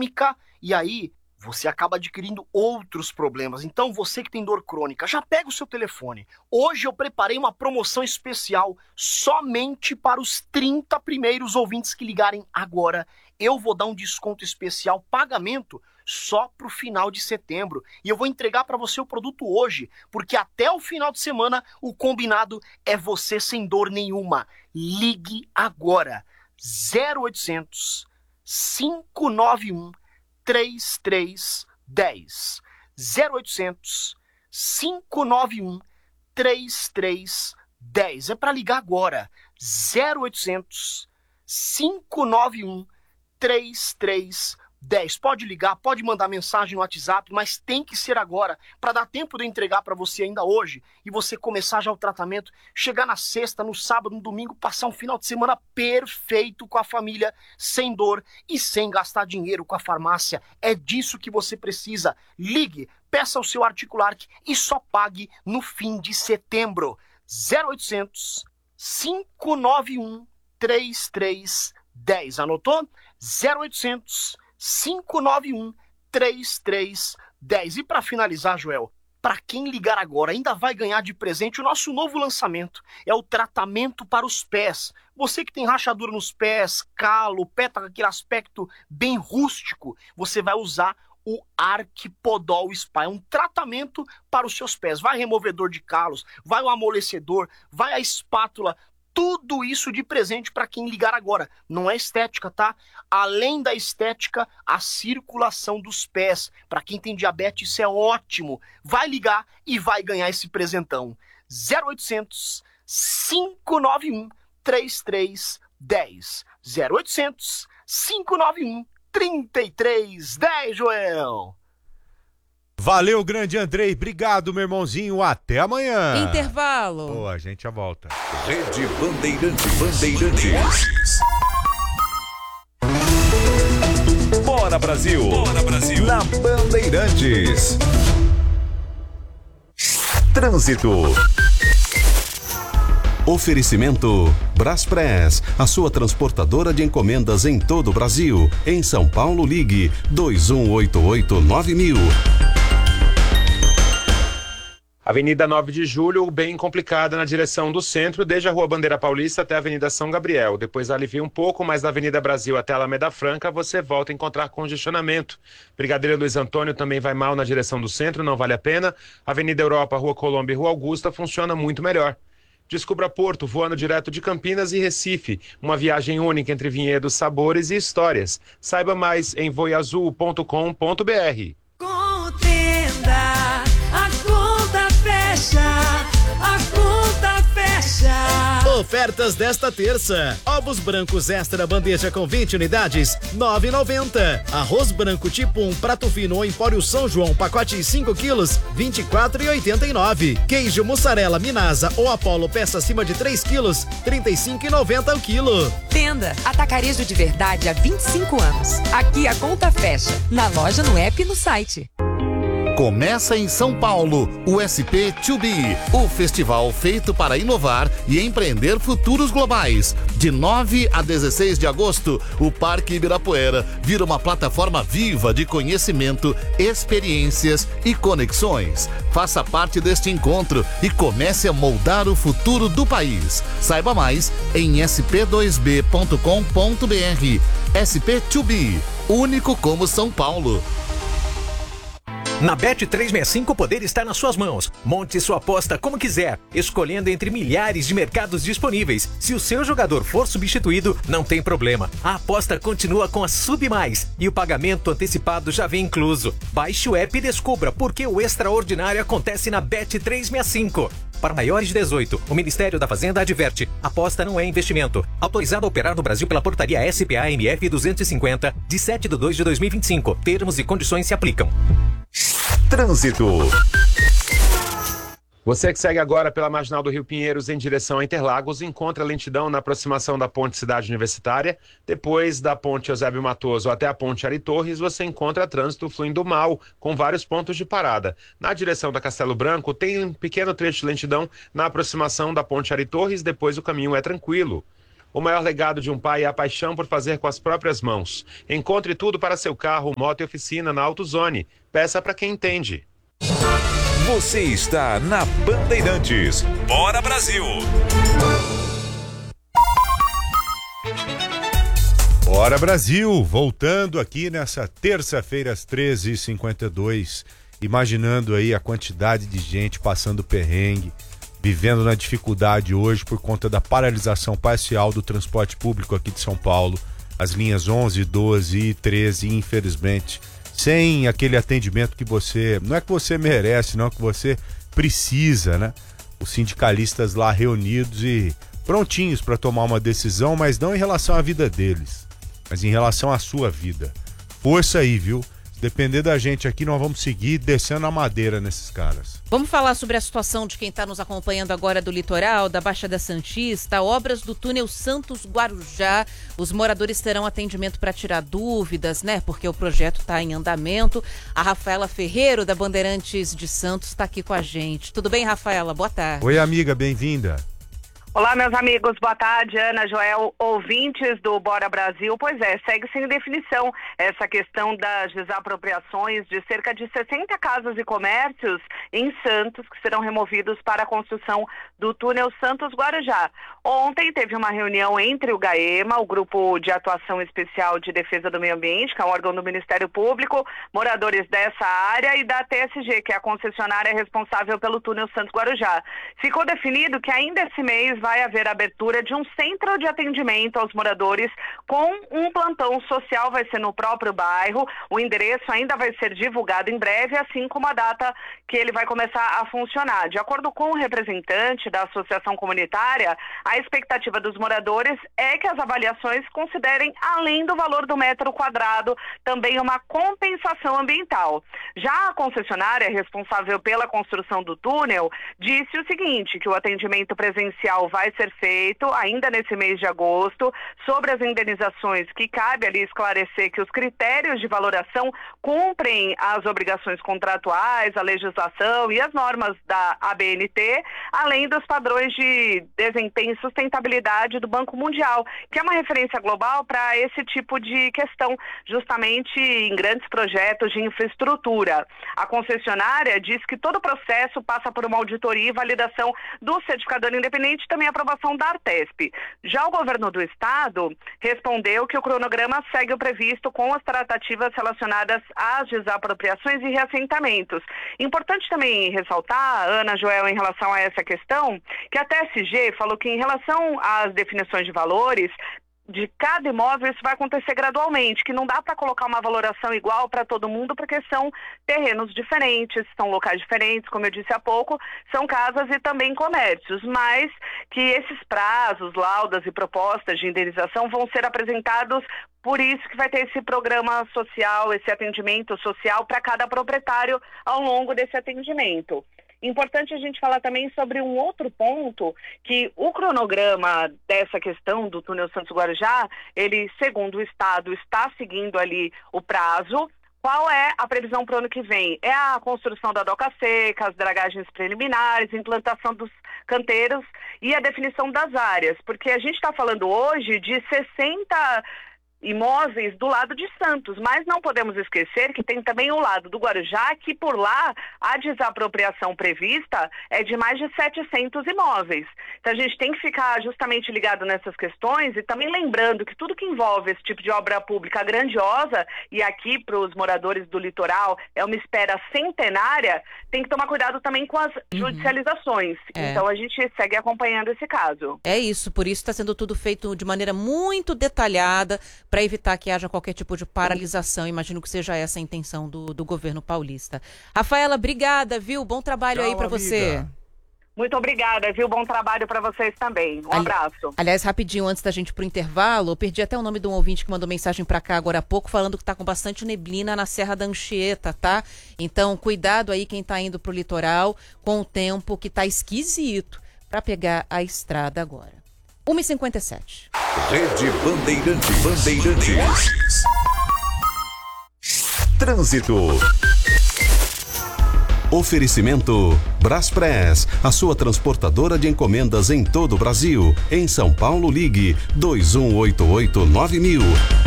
crônica, e aí você acaba adquirindo outros problemas. Então, você que tem dor crônica, já pega o seu telefone. Hoje eu preparei uma promoção especial somente para os 30 primeiros ouvintes que ligarem agora. Eu vou dar um desconto especial, pagamento, só para o final de setembro. E eu vou entregar para você o produto hoje, porque até o final de semana o combinado é você sem dor nenhuma. Ligue agora. 0800 591 3310. 0800 591 3310. É para ligar agora. 0800 591 3310. Pode ligar, pode mandar mensagem no WhatsApp, mas tem que ser agora, para dar tempo de eu entregar para você ainda hoje e você começar já o tratamento, chegar na sexta, no sábado, no domingo, passar um final de semana perfeito com a família, sem dor e sem gastar dinheiro com a farmácia. É disso que você precisa. Ligue, peça o seu Articulark e só pague no fim de setembro. 0800 591 3310. Anotou? 0800 591 3310. E para finalizar, Joel, para quem ligar agora ainda vai ganhar de presente o nosso novo lançamento. É o tratamento para os pés. Você que tem rachadura nos pés, calo, o pé tá com aquele aspecto bem rústico, você vai usar o Arquipodol Spa. É um tratamento para os seus pés. Vai removedor de calos, vai o amolecedor, vai a espátula. Tudo isso de presente para quem ligar agora. Não é estética, tá? Além da estética, a circulação dos pés. Para quem tem diabetes, isso é ótimo. Vai ligar e vai ganhar esse presentão. 0800 591 3310. 0800 591 3310, Joel. Valeu, grande Andrei. Obrigado, meu irmãozinho. Até amanhã. Intervalo. Boa, a gente já volta. Rede Bandeirantes. Bora, Brasil. Bora, Brasil. Na Bandeirantes. Trânsito. Oferecimento Braspress, a sua transportadora de encomendas em todo o Brasil. Em São Paulo, ligue 2188-9000. Avenida 9 de Julho, bem complicada na direção do centro, desde a Rua Bandeira Paulista até a Avenida São Gabriel. Depois alivia um pouco, mas da Avenida Brasil até a Alameda Franca você volta a encontrar congestionamento. Brigadeiro Luiz Antônio também vai mal na direção do centro, não vale a pena. Avenida Europa, Rua Colômbia e Rua Augusta funciona muito melhor. Descubra Porto, voando direto de Campinas e Recife. Uma viagem única entre vinhedos, sabores e histórias. Saiba mais em voiazul.com.br. Contenda, a conta fecha, a conta fecha. Ofertas desta terça: ovos brancos extra bandeja com 20 unidades, 9,90. Arroz branco tipo 1 prato fino ou Empório São João pacote 5 quilos, 24,89. Queijo mussarela Minasa ou Apollo peça acima de 3 quilos, 35,90 o quilo. Tenda Atacarejo de Verdade há 25 anos. Aqui a conta fecha. Na loja, no app e no site. Começa em São Paulo, o SP2B, o festival feito para inovar e empreender futuros globais. De 9 a 16 de agosto, o Parque Ibirapuera vira uma plataforma viva de conhecimento, experiências e conexões. Faça parte deste encontro e comece a moldar o futuro do país. Saiba mais em sp2b.com.br. SP2B, único como São Paulo. Na Bet365 o poder está nas suas mãos. Monte sua aposta como quiser, escolhendo entre milhares de mercados disponíveis. Se o seu jogador for substituído, não tem problema. A aposta continua com a Sub Mais e o pagamento antecipado já vem incluso. Baixe o app e descubra por que o extraordinário acontece na Bet365. Para maiores de 18, o Ministério da Fazenda adverte: aposta não é investimento. Autorizado a operar no Brasil pela portaria SPA-MF 250, de 7/2/2025. Termos e condições se aplicam. Trânsito. Você que segue agora pela Marginal do Rio Pinheiros em direção a Interlagos encontra lentidão na aproximação da Ponte Cidade Universitária. Depois da Ponte Eusébio Matoso até a Ponte Ari Torres, você encontra trânsito fluindo mal, com vários pontos de parada. Na direção da Castelo Branco, tem um pequeno trecho de lentidão na aproximação da Ponte Ari Torres, depois o caminho é tranquilo. O maior legado de um pai é a paixão por fazer com as próprias mãos. Encontre tudo para seu carro, moto e oficina na AutoZone. Peça para quem entende. Você está na Bandeirantes. Bora Brasil! Bora Brasil! Voltando aqui nessa terça-feira às 13h52, imaginando aí a quantidade de gente passando perrengue, vivendo na dificuldade hoje por conta da paralisação parcial do transporte público aqui de São Paulo, as linhas 11, 12 e 13, infelizmente, sem aquele atendimento que você, não é que você merece, não, que você precisa, né? Os sindicalistas lá reunidos e prontinhos para tomar uma decisão, mas não em relação à vida deles, mas em relação à sua vida. Força aí, viu? Se depender da gente aqui, nós vamos seguir descendo a madeira nesses caras. Vamos falar sobre a situação de quem está nos acompanhando agora do litoral, da Baixada Santista, obras do túnel Santos-Guarujá. Os moradores terão atendimento para tirar dúvidas, né? Porque o projeto está em andamento. A Rafaela Ferreiro, da Bandeirantes de Santos, está aqui com a gente. Tudo bem, Rafaela? Boa tarde. Oi, amiga, bem-vinda. Olá, meus amigos, boa tarde, Ana, Joel, ouvintes do Bora Brasil. Pois é, segue sem definição essa questão das desapropriações de cerca de 60 casas e comércios em Santos, que serão removidos para a construção do túnel Santos-Guarujá. Ontem teve uma reunião entre o GAEMA, o Grupo de Atuação Especial de Defesa do Meio Ambiente, que é um órgão do Ministério Público, moradores dessa área, e da TSG, que é a concessionária responsável pelo túnel Santos-Guarujá. Ficou definido que ainda esse mês vai haver a abertura de um centro de atendimento aos moradores com um plantão social, vai ser no próprio bairro. O endereço ainda vai ser divulgado em breve, assim como a data que ele vai começar a funcionar. De acordo com o representante da associação comunitária, a expectativa dos moradores é que as avaliações considerem, além do valor do metro quadrado, também uma compensação ambiental. Já a concessionária responsável pela construção do túnel disse o seguinte, que o atendimento presencial vai ser feito ainda nesse mês de agosto. Sobre as indenizações, que cabe ali esclarecer que os critérios de valoração cumprem as obrigações contratuais, a legislação e as normas da ABNT, além dos padrões de desempenho e sustentabilidade do Banco Mundial, que é uma referência global para esse tipo de questão, justamente em grandes projetos de infraestrutura. A concessionária diz que todo o processo passa por uma auditoria e validação do certificador independente, também a aprovação da Artesp. Já o governo do estado respondeu que o cronograma segue o previsto com as tratativas relacionadas às desapropriações e reassentamentos. Importante também ressaltar, Ana, Joel, em relação a essa questão, que a TSG falou que em relação às definições de valores de cada imóvel, isso vai acontecer gradualmente, que não dá para colocar uma valoração igual para todo mundo, porque são terrenos diferentes, são locais diferentes, como eu disse há pouco, são casas e também comércios, mas que esses prazos, laudas e propostas de indenização vão ser apresentados. Por isso que vai ter esse programa social, esse atendimento social para cada proprietário ao longo desse atendimento. Importante a gente falar também sobre um outro ponto, que o cronograma dessa questão do túnel Santos-Guarujá, ele, segundo o Estado, está seguindo ali o prazo. Qual é a previsão para o ano que vem? É a construção da doca seca, as dragagens preliminares, implantação dos canteiros e a definição das áreas, porque a gente está falando hoje de 60 imóveis do lado de Santos, mas não podemos esquecer que tem também o lado do Guarujá, que por lá a desapropriação prevista é de mais de 700 imóveis. Então a gente tem que ficar justamente ligado nessas questões e também lembrando que tudo que envolve esse tipo de obra pública grandiosa, e aqui para os moradores do litoral é uma espera centenária, tem que tomar cuidado também com as judicializações. Então a gente segue acompanhando esse caso. É isso, por isso está sendo tudo feito de maneira muito detalhada, para evitar que haja qualquer tipo de paralisação. Imagino que seja essa a intenção do governo paulista. Rafaela, obrigada, viu? Bom trabalho. Tchau, aí para você. Muito obrigada, viu? Bom trabalho para vocês também. Um abraço. Aliás, rapidinho, antes da gente ir pro intervalo, eu perdi até o nome de um ouvinte que mandou mensagem para cá agora há pouco, falando que tá com bastante neblina na Serra da Anchieta, tá? Então, cuidado aí quem tá indo pro litoral com o tempo que tá esquisito para pegar a estrada agora. 1h57. Rede Bandeirantes. Trânsito. Oferecimento Braspress, a sua transportadora de encomendas em todo o Brasil. Em São Paulo, ligue 2188-9000.